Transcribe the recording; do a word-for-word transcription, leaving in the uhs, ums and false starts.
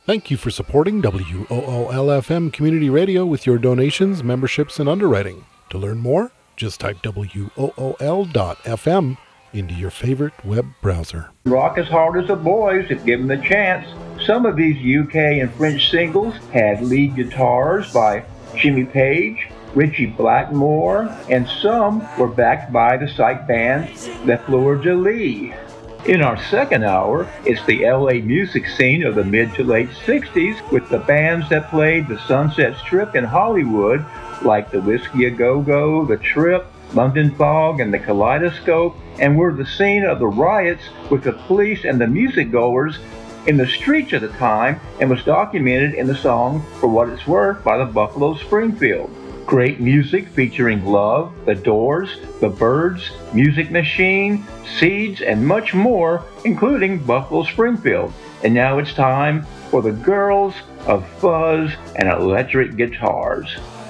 Thank you for supporting W O O L F M Community Radio with your donations, memberships, and underwriting. To learn more, just type W O O L dot F M into your favorite web browser. Rock as hard as the boys if given the chance. Some of these U K and French singles had lead guitars by Jimmy Page, Richie Blackmore, and some were backed by the psych band Les Fleurs de Lis. In our second hour, it's the L A music scene of the mid to late sixties with the bands that played the Sunset Strip in Hollywood, like the Whiskey A Go Go, the Trip, London Fog, and the Kaleidoscope, and were the scene of the riots with the police and the music goers in the streets at the time, and was documented in the song For What It's Worth by the Buffalo Springfield. Great music featuring Love, The Doors, The Byrds, Music Machine, Seeds, and much more, including Buffalo Springfield. And now it's time for the girls of fuzz and electric guitars.